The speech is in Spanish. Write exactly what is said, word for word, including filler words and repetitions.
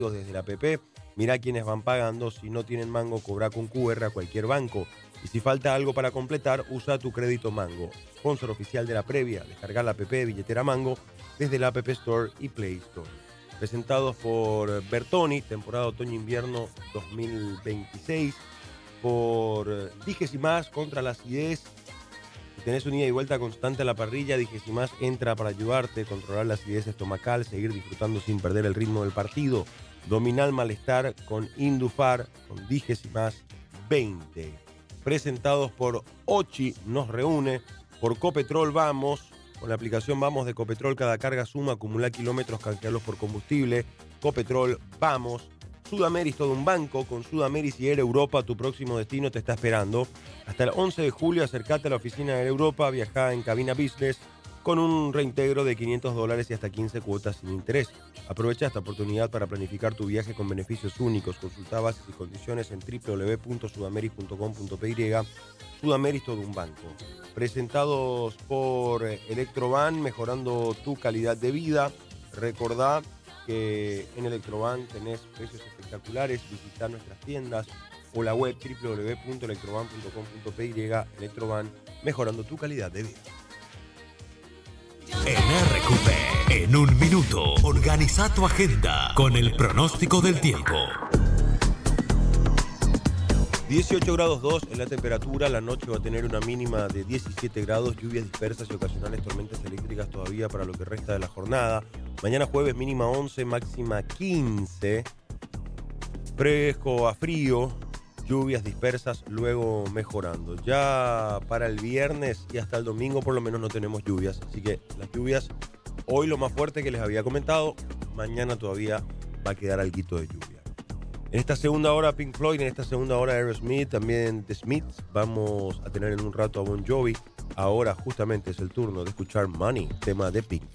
desde la app. Mirá quiénes van pagando. Si no tienen Mango, cobra con Q R a cualquier banco. Y si falta algo para completar, usa tu crédito Mango. Sponsor oficial de la previa. Descargar la app Billetera Mango desde la App Store y Play Store. Presentados por Bertoni, temporada otoño-invierno dos mil veintiséis. Por Dijes y Más, contra la acidez. Si tenés un ida y vuelta constante a la parrilla, Dijes y Más entra para ayudarte, controlar la acidez estomacal, seguir disfrutando sin perder el ritmo del partido. Dominar el malestar con Indufar, con Dijes y Más veinte. Presentados por Ochi, nos reúne. Por Copetrol Vamos, con la aplicación Vamos de Copetrol, cada carga suma, acumula kilómetros, canjearlos por combustible. Copetrol Vamos. Sudameris, todo un banco. Con Sudameris y Air Europa, tu próximo destino te está esperando. Hasta el once de julio, acercate a la oficina de Air Europa, viajá en cabina business con un reintegro de quinientos dólares y hasta quince cuotas sin interés. Aprovecha esta oportunidad para planificar tu viaje con beneficios únicos. Consulta bases y condiciones en doble u doble u doble u punto sudameris punto com punto p y. Sudameris, todo un banco. Presentados por Electrovan, mejorando tu calidad de vida. Recordá que en Electrovan tenés precios espectaculares. Visita nuestras tiendas o la web doble u doble u doble u punto electrovan punto com punto p y. Electrovan, mejorando tu calidad de vida. En R Q P, en un minuto, organiza tu agenda con el pronóstico del tiempo. dieciocho grados dos en la temperatura, la noche va a tener una mínima de diecisiete grados, lluvias dispersas y ocasionales tormentas eléctricas todavía para lo que resta de la jornada. Mañana jueves mínima once, máxima quince, fresco a frío, lluvias dispersas, luego mejorando. Ya para el viernes y hasta el domingo por lo menos no tenemos lluvias, así que las lluvias hoy lo más fuerte que les había comentado, mañana todavía va a quedar alguito de lluvia. En esta segunda hora Pink Floyd, en esta segunda hora Aerosmith, también The Smiths. Vamos a tener en un rato a Bon Jovi. Ahora justamente es el turno de escuchar Money, tema de Pink